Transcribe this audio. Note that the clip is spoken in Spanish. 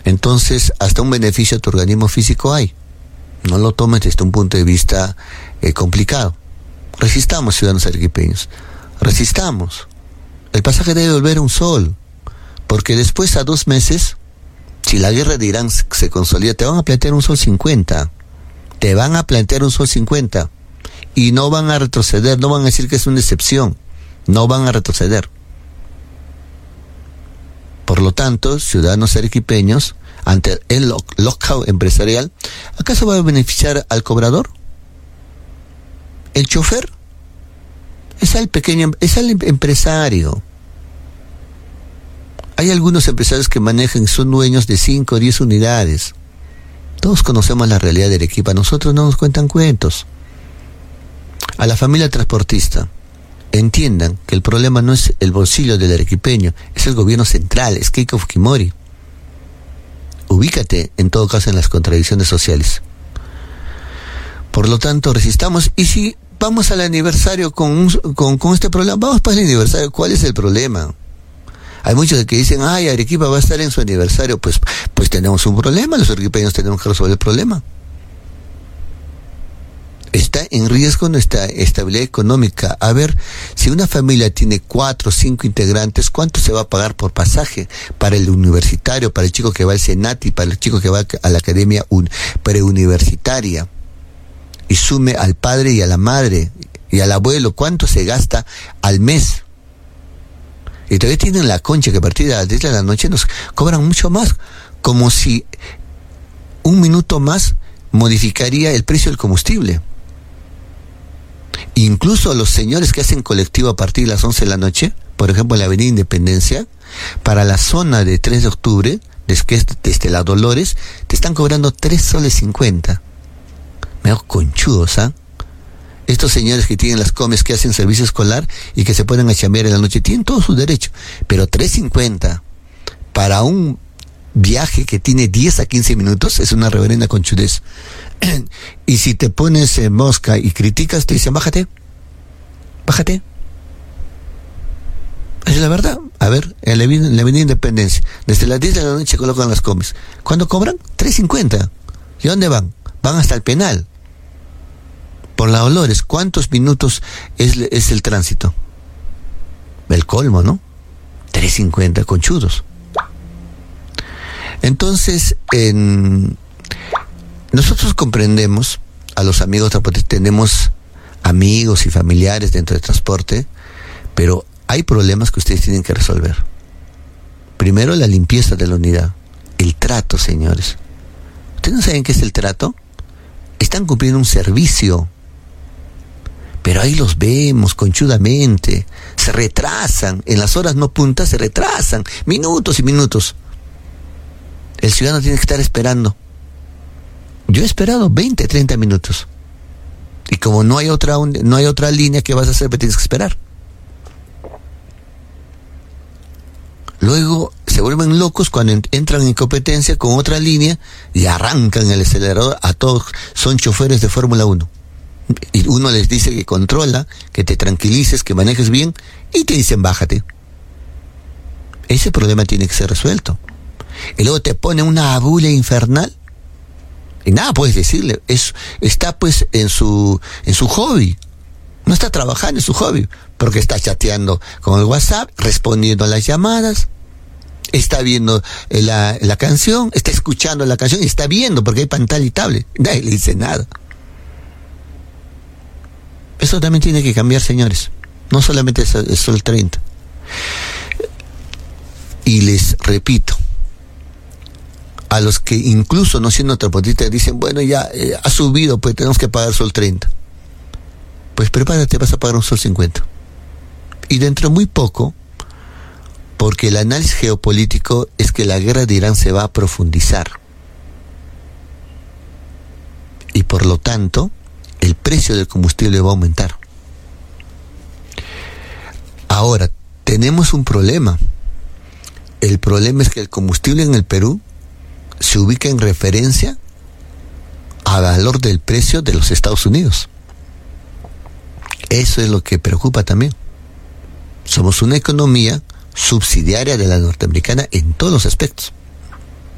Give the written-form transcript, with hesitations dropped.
Entonces, hasta un beneficio a tu organismo físico hay. No lo tomes desde un punto de vista complicado. Resistamos, ciudadanos arequipeños. Resistamos. El pasaje debe volver a un sol. Porque después, a 2 meses, si la guerra de Irán se consolida, te van a plantear un sol 50. Te van a plantear un sol 50. Y no van a retroceder, no van a decir que es una excepción. No van a retroceder. Por lo tanto, ciudadanos arequipeños, ante el lockout empresarial, ¿acaso va a beneficiar al cobrador? ¿El chofer? Es al empresario. Hay algunos empresarios que manejan, son dueños de 5 o 10 unidades. Todos conocemos la realidad de Arequipa, nosotros no nos cuentan cuentos. A la familia transportista, entiendan que el problema no es el bolsillo del arequipeño, es el gobierno central, es Keiko Fujimori. Ubícate, en todo caso, en las contradicciones sociales. Por lo tanto, resistamos. Y si vamos al aniversario con este problema, vamos para el aniversario, ¿cuál es el problema? Hay muchos que dicen, ay, Arequipa va a estar en su aniversario. Pues tenemos un problema, los arequipeños tenemos que resolver el problema. Está en riesgo nuestra estabilidad económica. A ver, si una familia tiene 4 o 5 integrantes, ¿cuánto se va a pagar por pasaje para el universitario, para el chico que va al Senati, para el chico que va a la academia preuniversitaria? Y sume al padre y a la madre y al abuelo, ¿cuánto se gasta al mes? Y todavía tienen la concha que a partir de las 10 de la noche nos cobran mucho más, como si 1 minuto más modificaría el precio del combustible. Incluso los señores que hacen colectivo a partir de las 11 de la noche, por ejemplo en la Avenida Independencia, para la zona de 3 de octubre, desde la Dolores, te están cobrando 3 soles 50. Me hago conchudos, ¿ah? Estos señores que tienen las comes, que hacen servicio escolar y que se pueden a chambear en la noche, tienen todo su derecho. Pero 3.50 para un viaje que tiene 10 a 15 minutos es una reverenda conchudez. Y si te pones en mosca y criticas, te dicen, bájate. Es la verdad. A ver, en la Avenida Independencia, desde las 10 de la noche colocan las comes. ¿Cuándo cobran? 3.50. ¿Y dónde van? Van hasta el penal. Por la Dolores, ¿cuántos minutos es el tránsito? El colmo, ¿no? 3.50, conchudos. Entonces, nosotros comprendemos a los amigos transportistas, tenemos amigos y familiares dentro del transporte, pero hay problemas que ustedes tienen que resolver. Primero, la limpieza de la unidad. El trato, señores. ¿Ustedes no saben qué es el trato? Están cumpliendo un servicio. Pero ahí los vemos conchudamente, se retrasan, en las horas no puntas se retrasan, minutos y minutos. El ciudadano tiene que estar esperando. Yo he esperado 20, 30 minutos. Y como no hay otra línea, ¿qué vas a hacer? Pues tienes que esperar. Luego se vuelven locos cuando entran en competencia con otra línea y arrancan el acelerador a todos. Son choferes de Fórmula 1. Y uno les dice que controla, que te tranquilices, que manejes bien, y te dicen bájate. Ese problema tiene que ser resuelto. Y luego te pone una bulla infernal y nada puedes decirle. Está pues en su hobby. No está trabajando en su hobby, porque está chateando con el WhatsApp, respondiendo a las llamadas, está viendo la canción, está escuchando la canción y está viendo, porque hay pantalla y tablet. Nadie le dice nada. Eso también tiene que cambiar, señores. No solamente es el 30. Y les repito, a los que incluso no siendo transportistas dicen, bueno, ya ha subido, pues tenemos que pagar sol 30. Pues prepárate, vas a pagar un sol 50. Y dentro de muy poco, porque el análisis geopolítico es que la guerra de Irán se va a profundizar. Y por lo tanto, el precio del combustible va a aumentar. Ahora, tenemos un problema. El problema es que el combustible en el Perú se ubica en referencia al valor del precio de los Estados Unidos. Eso es lo que preocupa también. Somos una economía subsidiaria de la norteamericana en todos los aspectos.